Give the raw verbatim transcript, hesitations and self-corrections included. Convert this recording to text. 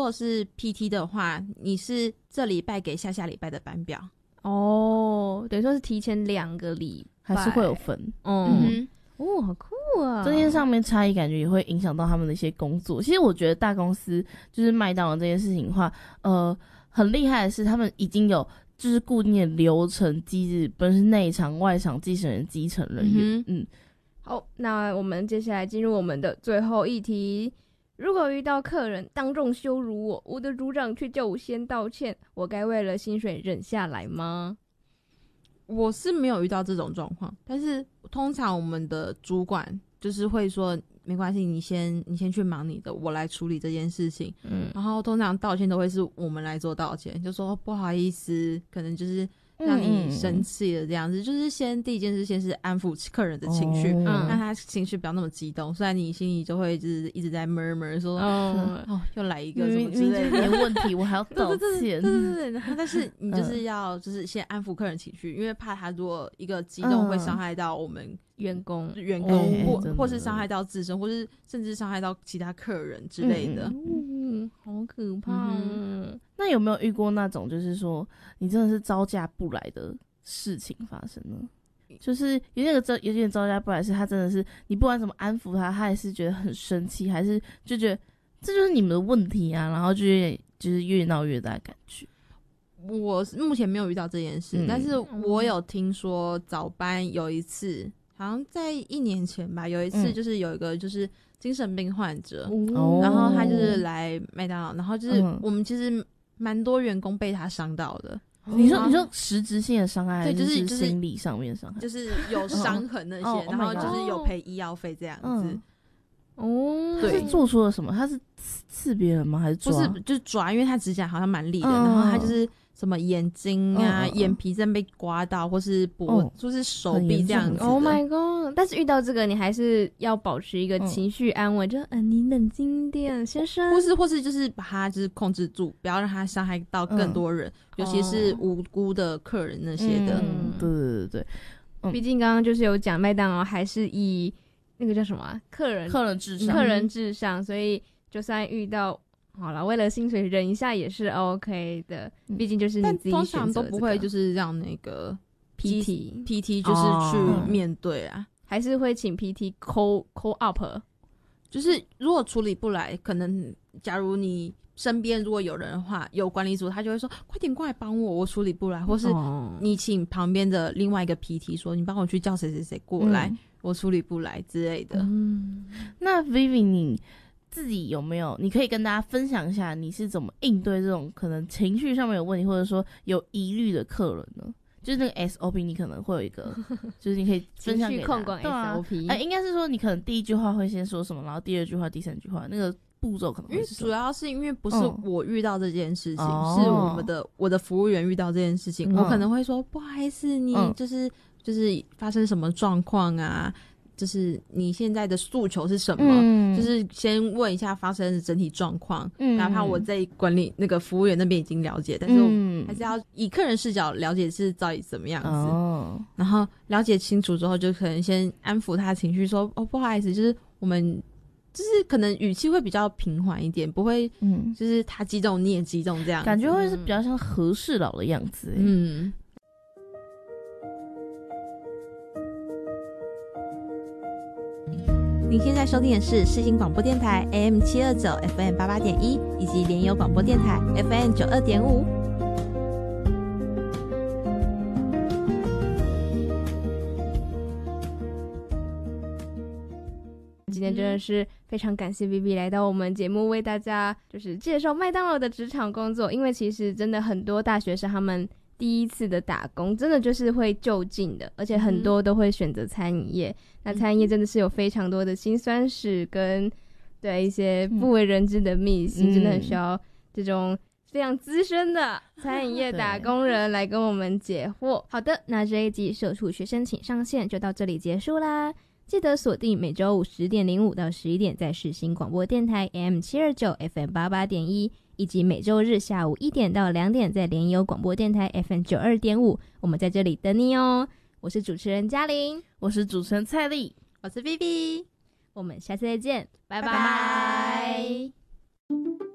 果是 P T 的话，你是这礼拜给下下礼拜的班表哦，等于说是提前两个礼拜， 还是会有分。 嗯，嗯哦，好酷啊！ 这些上面差异感觉也会影响到他们的一些工作。其实我觉得大公司就是麦当劳这件事情的话，呃，很厉害的是他们已经有就是固定的流程机制，不论是内场、外场、继承人、基层人员。嗯, 嗯， 好，那我们接下来进入我们的最后一题。如果遇到客人当众羞辱我，我的组长却叫我先道歉，我该为了薪水忍下来吗？ 我是没有遇到这种状况，但是通常我们的主管就是会说没关系，你先你先去忙你的，我来处理这件事情。嗯，然后通常道歉都会是我们来做道歉，就说不好意思，可能就是让你生气了这样子。嗯嗯，就是先第一件事先是安抚客人的情绪，哦，让他情绪不要那么激动，虽然你心里就会就是一直在 murmur 说哦, 哦又来一个什么之类的， 没问题我还要道歉。 对对对对，然后但是你就是要就是先安抚客人情绪，因为怕他如果一个激动会伤害到我们员工员工、欸、或或是伤害到自身，或是甚至伤害到其他客人之类的。 嗯，好可怕。嗯， 那有没有遇过那种就是说你真的是招架不来的事情发生呢？就是有点招有点招架不来，是他真的是你不管怎么安抚他，他还是觉得很生气，还是就觉得这就是你们的问题啊，然后就越就是越闹越大的感觉。 我目前没有遇到这件事，嗯，但是我有听说早班有一次，好像在一年前吧，有一次就是有一个就是精神病患者，嗯，然后他就是来麦当劳，然后就是我们其实蛮多员工被他伤到的。 嗯，你说你说实质性的伤害， 对，就是就是心理上面的伤害， 就是有伤痕那些，哦，然后就是有赔医药费这样子。 哦，他是做出了什么？他是刺刺别人吗？还是抓？ 不是，就是抓，因为他指甲好像蛮利的，嗯，然后他就是什么眼睛啊、嗯、眼皮真被刮到，或是脖，哦，就是手臂这样子。 Oh my god！ 但是遇到这个，你还是要保持一个情绪安稳，嗯，就嗯、呃，你冷静一点，先生。 或是或是就是把他就是控制住，不要让他伤害到更多人，嗯，尤其是无辜的客人那些的。 嗯，对对对对。 嗯，毕竟刚刚就是有讲麦当劳还是以那个叫什么，啊，客人客人至上， 客人至上，所以就算遇到。好了，为了薪水忍一下也是 OK 的，毕竟就是你自己选择，这个， 但通常都不会就是让那个 P T P T 就是去面对啊， 哦，还是会请 P T call call up， 就是如果处理不来，可能假如你身边如果有人的话，有管理组他就会说快点过来帮我，我处理不来，或是你请旁边的另外一个 P T 说你帮我去叫谁谁谁过来，嗯，我处理不来之类的。 嗯，那 Vivi 你自己有没有？你可以跟大家分享一下，你是怎么应对这种可能情绪上面有问题，或者说有疑虑的客人呢？就是那个 S O P， 你可能会有一个，就是你可以分享给他。情绪控管 S O P， 哎、啊欸，应该是说你可能第一句话会先说什么，然后第二句话、第三句话，那个步骤可能会是什么？ 主要是因为不是我遇到这件事情，嗯，是我们的我的服务员遇到这件事情，嗯，我可能会说不好意思，你就是、嗯、就是发生什么状况啊？就是你现在的诉求是什么？嗯，就是先问一下发生的整体状况，嗯，哪怕我在管理那个服务员那边已经了解，但是我还是要以客人视角了解是到底怎么样子，哦，然后了解清楚之后，就可能先安抚他的情绪，说哦不好意思，就是我们就是可能语气会比较平缓一点，不会，嗯，就是他激动你也激动这样子， 感觉会是比较像和事佬的样子，欸，嗯。 您现在收听的是世新广播电台 A M 七二九 F M 八八点一，以及联友广播电台 F M 九二点五。 今天真的是非常感谢 Vivi 来到我们节目，为大家就是介绍麦当劳的职场工作。因为其实真的很多大学生他们第一次的打工真的就是会就近的，而且很多都会选择餐饮业，嗯，那餐饮业真的是有非常多的辛酸史跟对一些不为人知的秘辛，嗯，真的很需要这种非常资深的餐饮业打工人来跟我们解惑。好的，那这一集社畜学生请上线就到这里结束啦，记得锁定每周五十点零五到十一点在世新广播电台 A M 七二九 F M 八八点一，以及每周日下午一点到两点在联友广播电台 F M 九二点五，我们在这里等你哦。我是主持人嘉玲， 我是主持人蔡丽， 我是 Vivi， 我们下次再见，拜拜。 拜拜。